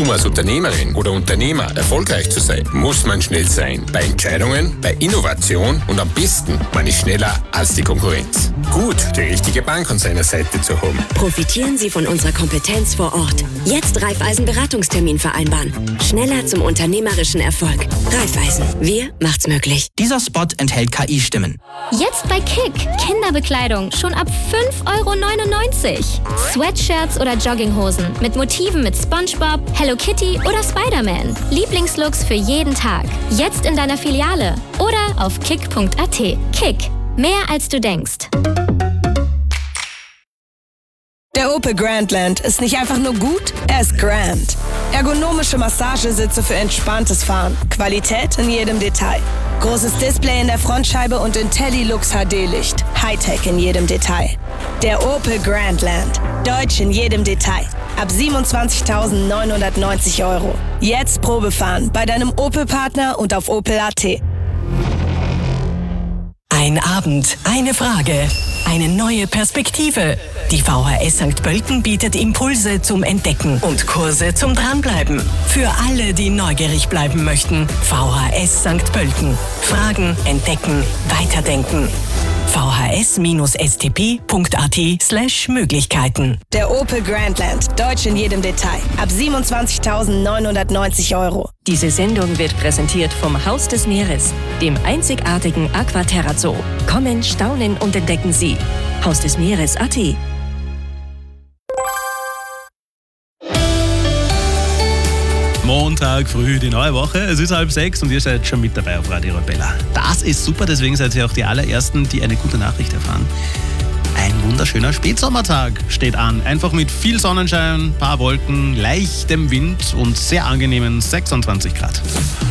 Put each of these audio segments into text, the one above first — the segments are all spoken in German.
Um als Unternehmerin oder Unternehmer erfolgreich zu sein, muss man schnell sein. Bei Entscheidungen, bei Innovation und am besten, man ist schneller als die Konkurrenz. Gut, die richtige Bank an seiner Seite zu haben. Profitieren Sie von unserer Kompetenz vor Ort. Jetzt Raiffeisen Beratungstermin vereinbaren. Schneller zum unternehmerischen Erfolg. Raiffeisen. Wir macht's möglich. Dieser Spot enthält KI-Stimmen. Jetzt bei Kick. Kinderbekleidung schon ab 5,99 €. Sweatshirts oder Jogginghosen mit Motiven mit SpongeBob, Hello Kitty oder Spider-Man. Lieblingslooks für jeden Tag. Jetzt in deiner Filiale oder auf kick.at. Kick. Mehr als du denkst. Der Opel Grandland ist nicht einfach nur gut, er ist grand. Ergonomische Massagesitze für entspanntes Fahren. Qualität in jedem Detail. Großes Display in der Frontscheibe und IntelliLux HD-Licht. Hightech in jedem Detail. Der Opel Grandland. Deutsch in jedem Detail. Ab 27.990 €. Jetzt Probefahren bei deinem Opel-Partner und auf opel.at. Ein Abend, eine Frage, eine neue Perspektive. Die VHS St. Pölten bietet Impulse zum Entdecken und Kurse zum Dranbleiben. Für alle, die neugierig bleiben möchten. VHS St. Pölten. Fragen, entdecken, weiterdenken. vhs-stp.at/Möglichkeiten. Der Opel Grandland. Deutsch in jedem Detail. Ab 27.990 €. Diese Sendung wird präsentiert vom Haus des Meeres, dem einzigartigen Aquaterra Zoo. Kommen, staunen und entdecken Sie. Haus des Meeres.at. Montag früh, die neue Woche. Es ist 5:30 und ihr seid schon mit dabei auf Radio Arabella. Das ist super, deswegen seid ihr auch die allerersten, die eine gute Nachricht erfahren. Ein wunderschöner Spätsommertag steht an. Einfach mit viel Sonnenschein, paar Wolken, leichtem Wind und sehr angenehmen 26 Grad.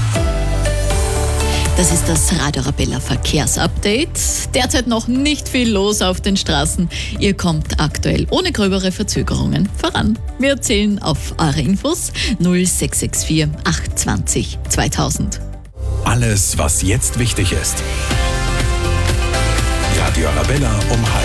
Das ist das Radio Arabella Verkehrsupdate. Derzeit noch nicht viel los auf den Straßen. Ihr kommt aktuell ohne gröbere Verzögerungen voran. Wir erzählen auf eure Infos 0664 820 2000. Alles, was jetzt wichtig ist. Radio Arabella um 12:30.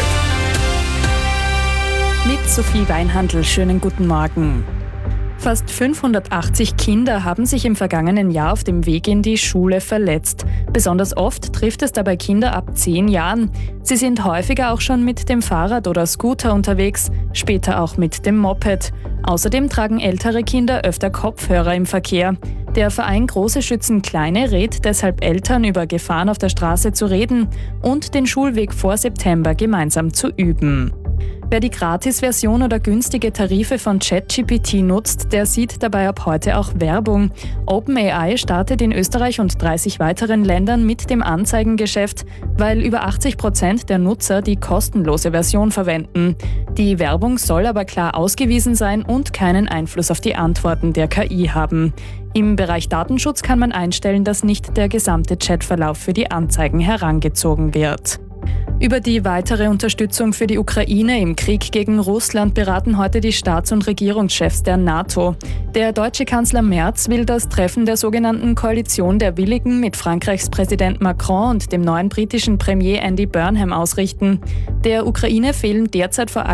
Mit Sophie Weinhandl, schönen guten Morgen. Fast 580 Kinder haben sich im vergangenen Jahr auf dem Weg in die Schule verletzt. Besonders oft trifft es dabei Kinder ab 10 Jahren. Sie sind häufiger auch schon mit dem Fahrrad oder Scooter unterwegs, später auch mit dem Moped. Außerdem tragen ältere Kinder öfter Kopfhörer im Verkehr. Der Verein Große schützen Kleine rät deshalb Eltern, über Gefahren auf der Straße zu reden und den Schulweg vor September gemeinsam zu üben. Wer die Gratis-Version oder günstige Tarife von ChatGPT nutzt, der sieht dabei ab heute auch Werbung. OpenAI startet in Österreich und 30 weiteren Ländern mit dem Anzeigengeschäft, weil über 80% der Nutzer die kostenlose Version verwenden. Die Werbung soll aber klar ausgewiesen sein und keinen Einfluss auf die Antworten der KI haben. Im Bereich Datenschutz kann man einstellen, dass nicht der gesamte Chatverlauf für die Anzeigen herangezogen wird. Über die weitere Unterstützung für die Ukraine im Krieg gegen Russland beraten heute die Staats- und Regierungschefs der NATO. Der deutsche Kanzler Merz will das Treffen der sogenannten Koalition der Willigen mit Frankreichs Präsident Macron und dem neuen britischen Premier Andy Burnham ausrichten. Der Ukraine fehlen derzeit vor allem